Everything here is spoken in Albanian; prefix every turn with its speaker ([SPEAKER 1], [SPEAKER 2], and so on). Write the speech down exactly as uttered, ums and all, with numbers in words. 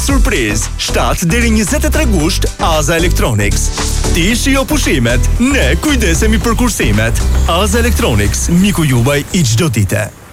[SPEAKER 1] surprizë. shtatë deri njëzet e tre gusht Aza Electronics. Ti shijo pushimet, ne kujdesemi për kursimet. Aza Electronics, miku juaj i çdo dite.